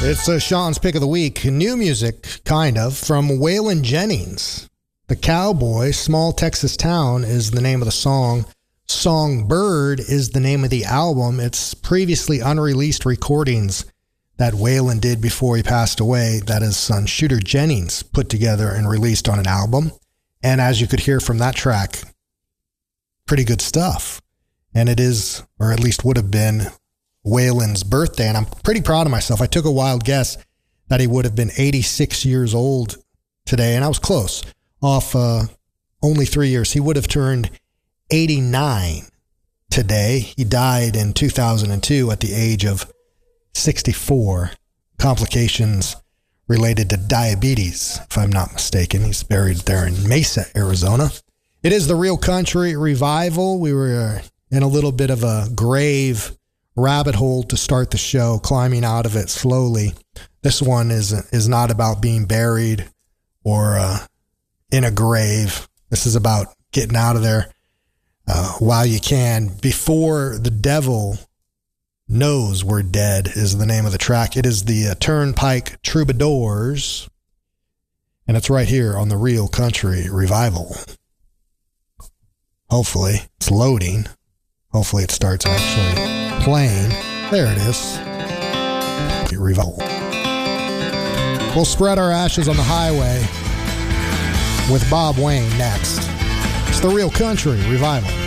It's Sean's Pick of the Week. New music, kind of, from Waylon Jennings. The Cowboy, Small Texas Town is the name of the song. Songbird is the name of the album. It's previously unreleased recordings that Waylon did before he passed away, that his son Shooter Jennings put together and released on an album. And as you could hear from that track, pretty good stuff. And it is, or at least would have been, Waylon's birthday, and I'm pretty proud of myself. I took a wild guess that he would have been 86 years old today, and I was close. Off only 3 years. He would have turned 89 today. He died in 2002 at the age of 64. Complications related to diabetes, if I'm not mistaken. He's buried there in Mesa, Arizona. It is the Real Country Revival. We were in a little bit of a grave rabbit hole to start the show, climbing out of it slowly. This one is not about being buried or in a grave. This is about getting out of there while you can, before the devil knows we're dead, is the name of the track. It is the Turnpike Troubadours, and it's right here on the Real Country Revival. Hopefully it's loading. Hopefully it starts actually playing. There it is. Revival. We'll spread our ashes on the highway with Bob Wayne next. It's the Real Country Revival.